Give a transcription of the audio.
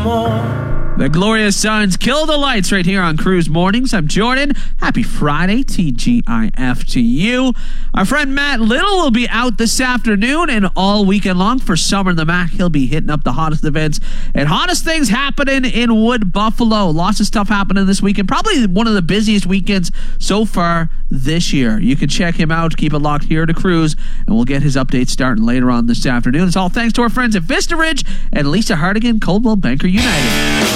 more. The Glorious Sons kill the lights right here on Cruise Mornings. I'm Jordan. Happy Friday, TGIF to you. Our friend Matt Little will be out this afternoon and all weekend long for Summer in the Mac. He'll be hitting up the hottest events and hottest things happening in Wood Buffalo. Lots of stuff happening this weekend. Probably one of the busiest weekends so far this year. You can check him out. Keep it locked here to Cruise, and we'll get his updates starting later on this afternoon. It's all thanks to our friends at Vista Ridge and Lisa Hardigan, Coldwell Banker United.